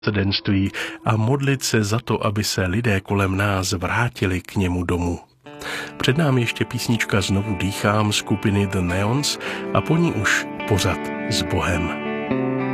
milosrdenství a modlit se za to, aby se lidé kolem nás vrátili k němu domů. Před námi ještě písnička Znovu dýchám skupiny The Neons a po ní už pořad s Bohem.